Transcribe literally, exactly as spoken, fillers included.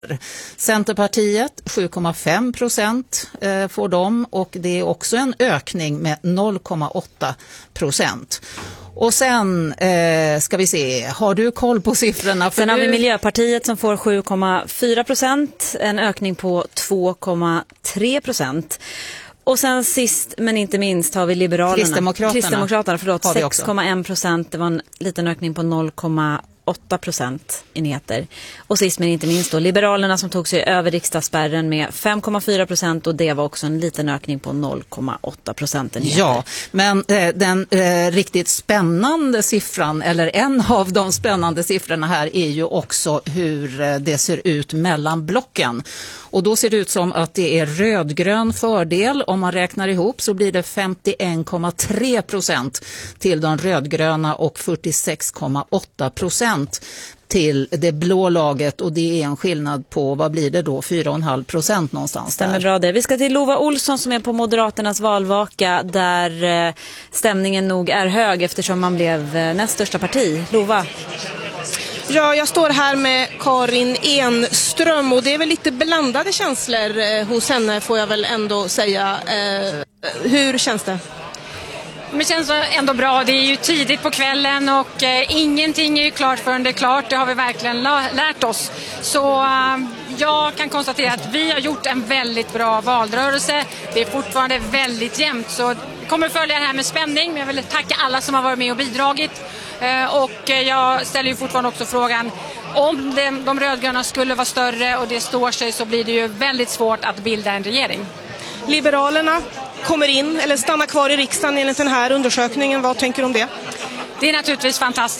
Centerpartiet sju komma fem procent eh, får de, och det är också en ökning med noll komma åtta procent. Och sen eh, ska vi se, har du koll på siffrorna? För sen har vi nu... Miljöpartiet som får sju komma fyra procent, en ökning på två komma tre procent. Och sen sist men inte minst har vi Liberalerna. Kristdemokraterna. Kristdemokraterna, förlåt, sex komma en procent. Det var en liten ökning på noll komma åtta procent enheter. Och sist men inte minst då Liberalerna som tog sig över riksdagsspärren med fem komma fyra procent, och det var också en liten ökning på noll komma åtta procent enheter. Ja, men eh, den eh, riktigt spännande siffran, eller en av de spännande siffrorna här, är ju också hur eh, det ser ut mellan blocken. Och då ser det ut som att det är rödgrön fördel. Om man räknar ihop så blir det femtioen komma tre procent till de rödgröna och fyrtiosex komma åtta procent till det blå laget, och det är en skillnad på, vad blir det då, fyra komma fem procent någonstans. Stämmer där. bra det. Vi ska till Lova Olsson som är på Moderaternas valvaka, där eh, stämningen nog är hög eftersom man blev eh, näst största parti. Lova. Ja, jag står här med Karin Enström och det är väl lite blandade känslor eh, hos henne, får jag väl ändå säga. Eh, hur känns det? Men det känns ändå bra. Det är ju tidigt på kvällen och eh, ingenting är ju klart förrän det är klart. Det har vi verkligen lärt oss. Så eh, jag kan konstatera att vi har gjort en väldigt bra valrörelse. Det är fortfarande väldigt jämnt, så jag kommer följa det här med spänning. Men jag vill tacka alla som har varit med och bidragit. Eh, och jag ställer ju fortfarande också frågan, om de, de rödgröna skulle vara större och det står sig, så blir det ju väldigt svårt att bilda en regering. Liberalerna kommer in eller stannar kvar i riksdagen enligt den här undersökningen. Vad tänker du om det? Det är naturligtvis fantastiskt.